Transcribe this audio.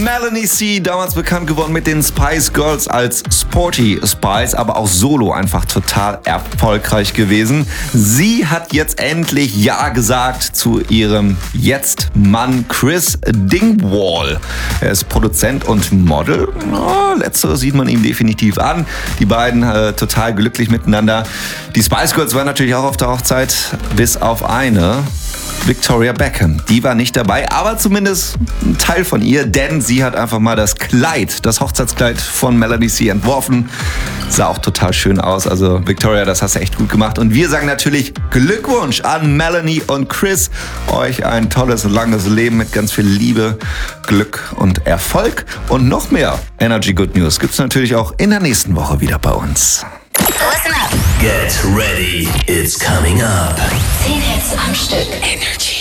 Melanie C., damals bekannt geworden mit den Spice Girls als Sporty Spice, aber auch solo einfach total erfolgreich gewesen. Sie hat jetzt endlich Ja gesagt zu ihrem Jetzt-Mann Chris Dingwall. Er ist Produzent und Model. Letzteres sieht man ihm definitiv an. Die beiden total glücklich miteinander. Die Spice Girls waren natürlich auch auf der Hochzeit, bis auf eine, Victoria Beckham. Die war nicht dabei, aber zumindest ein Teil von ihr, denn sie hat einfach mal das Hochzeitskleid von Melanie C. entworfen. Sah auch total schön aus. Also Victoria, das hast du echt gut gemacht. Und wir sagen natürlich Glückwunsch an Melanie und Chris. Euch ein tolles, langes Leben mit ganz viel Liebe, Glück und Erfolg. Und noch mehr Energy Good News gibt's natürlich auch in der nächsten Woche wieder bei uns. Listen up. Get ready, it's coming up. 10 Hits am Stück. Energy.